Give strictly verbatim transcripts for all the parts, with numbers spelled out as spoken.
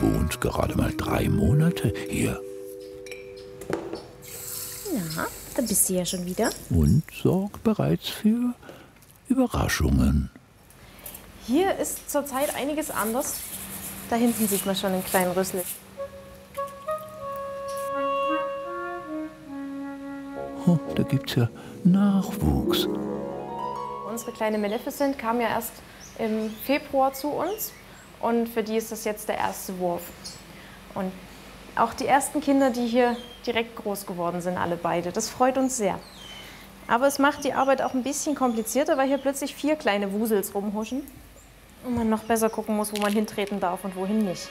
wohnt gerade mal drei Monate hier. Na, da bist du ja schon wieder. Und sorgt bereits für Überraschungen. Hier ist zurzeit einiges anders. Da hinten sieht man schon einen kleinen Rüssel. Oh, da gibt's ja Nachwuchs. Unsere kleine Maleficent kam ja erst im Februar zu uns. Und für die ist das jetzt der erste Wurf. Und auch die ersten Kinder, die hier direkt groß geworden sind, alle beide. Das freut uns sehr. Aber es macht die Arbeit auch ein bisschen komplizierter, weil hier plötzlich vier kleine Wusels rumhuschen. Und man noch besser gucken muss, wo man hintreten darf und wohin nicht.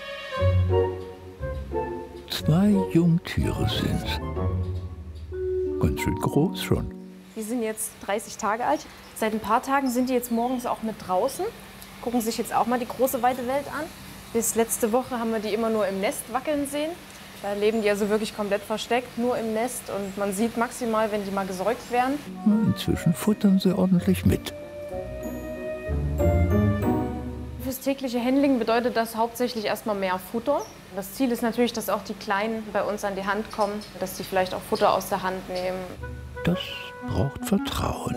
Zwei Jungtiere sind's. Ganz schön groß schon. Die sind jetzt dreißig Tage alt. Seit ein paar Tagen sind die jetzt morgens auch mit draußen. Gucken sich jetzt auch mal die große, weite Welt an. Bis letzte Woche haben wir die immer nur im Nest wackeln sehen. Da leben die also wirklich komplett versteckt, nur im Nest. Und man sieht maximal, wenn die mal gesäugt werden. Inzwischen futtern sie ordentlich mit. Fürs tägliche Handling bedeutet das hauptsächlich erstmal mehr Futter. Das Ziel ist natürlich, dass auch die Kleinen bei uns an die Hand kommen, dass sie vielleicht auch Futter aus der Hand nehmen. Das braucht Vertrauen.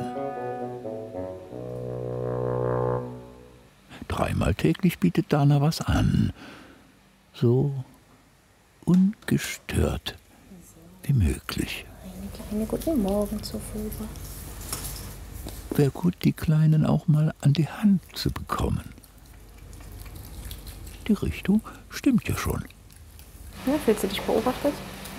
Dreimal täglich bietet Dana was an. So ungestört wie möglich. Eine kleine Guten Morgen zur Fuhre. Wäre gut, die Kleinen auch mal an die Hand zu bekommen. Die Richtung stimmt ja schon. Ja, fühlst du dich beobachtet?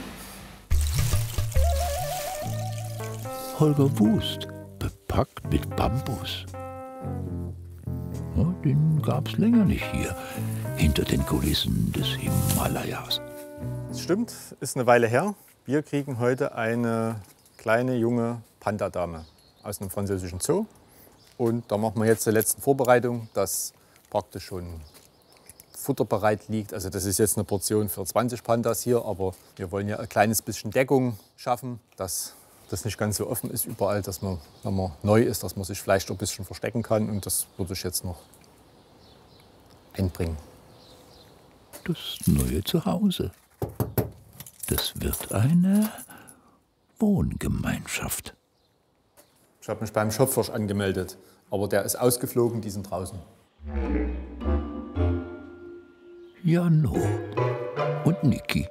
Holger Wust, bepackt mit Bambus. Ja, den gab's länger nicht hier, hinter den Kulissen des Himalayas. Das stimmt, ist eine Weile her. Wir kriegen heute eine kleine junge Panda-Dame aus einem französischen Zoo. Und da machen wir jetzt die letzten Vorbereitungen, dass praktisch schon Futter bereit liegt. Also das ist jetzt eine Portion für zwanzig Pandas hier, aber wir wollen ja ein kleines bisschen Deckung schaffen, dass das nicht ganz so offen ist überall, dass man, wenn man neu ist, dass man sich vielleicht ein bisschen verstecken kann. Und das würde ich jetzt noch einbringen. Das neue Zuhause. Das wird eine Wohngemeinschaft. Ich habe mich beim Schopfhirsch angemeldet, aber der ist ausgeflogen, die sind draußen. Jano und Niki.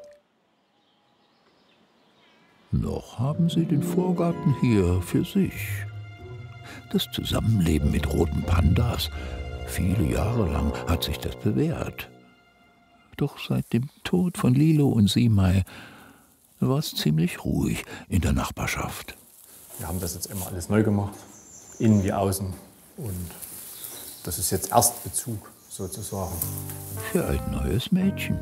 Noch haben sie den Vorgarten hier für sich. Das Zusammenleben mit roten Pandas, viele Jahre lang hat sich das bewährt. Doch seit dem Tod von Lilo und Simei war es ziemlich ruhig in der Nachbarschaft. Wir haben das jetzt immer alles neu gemacht, innen wie außen. Und das ist jetzt Erstbezug sozusagen. Für ein neues Mädchen.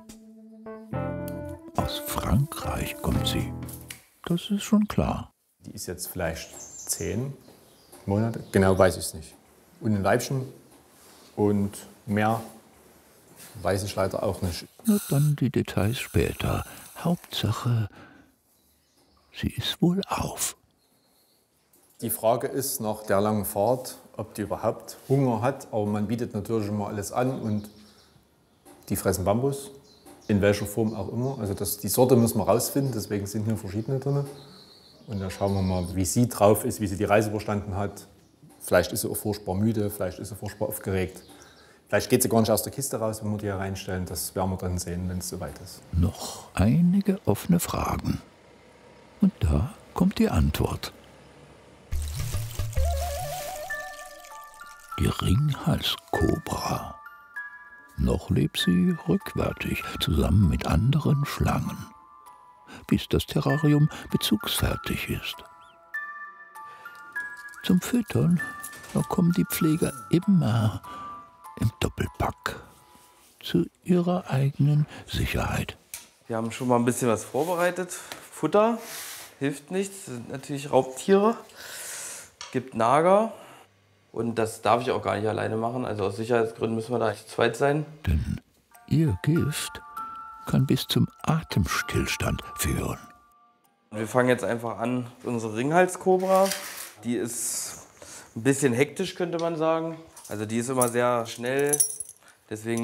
Aus Frankreich kommt sie. Das ist schon klar. Die ist jetzt vielleicht zehn Monate, genau weiß ich es nicht. Und ein Weibchen und mehr weiß ich leider auch nicht. Na dann die Details später. Hauptsache, sie ist wohlauf. Die Frage ist nach der langen Fahrt, ob die überhaupt Hunger hat. Aber man bietet natürlich immer alles an und die fressen Bambus. In welcher Form auch immer. Also das, die Sorte müssen wir rausfinden, deswegen sind hier verschiedene drin. Und dann schauen wir mal, wie sie drauf ist, wie sie die Reise überstanden hat. Vielleicht ist sie auch furchtbar müde, vielleicht ist sie furchtbar aufgeregt. Vielleicht geht sie gar nicht aus der Kiste raus, wenn wir die hier reinstellen. Das werden wir dann sehen, wenn es soweit ist. Noch einige offene Fragen. Und da kommt die Antwort. Die Ringhalskobra. Noch lebt sie rückwärtig, zusammen mit anderen Schlangen, bis das Terrarium bezugsfertig ist. Zum Füttern, da kommen die Pfleger immer im Doppelpack, zu ihrer eigenen Sicherheit. Wir haben schon mal ein bisschen was vorbereitet. Futter hilft nichts, das sind natürlich Raubtiere, gibt Nager. Und das darf ich auch gar nicht alleine machen. Also aus Sicherheitsgründen müssen wir da echt zweit sein. Denn ihr Gift kann bis zum Atemstillstand führen. Wir fangen jetzt einfach an, unsere Ringhalskobra. Die ist ein bisschen hektisch, könnte man sagen. Also die ist immer sehr schnell. Deswegen